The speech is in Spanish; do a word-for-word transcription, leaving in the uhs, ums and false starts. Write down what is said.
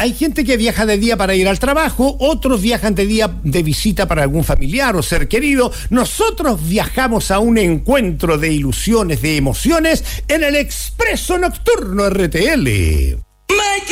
hay gente que viaja de día para ir al trabajo, otros viajan de día de visita para algún familiar o ser querido. Nosotros viajamos a un encuentro de ilusiones, de emociones, en el Expreso Nocturno R T L.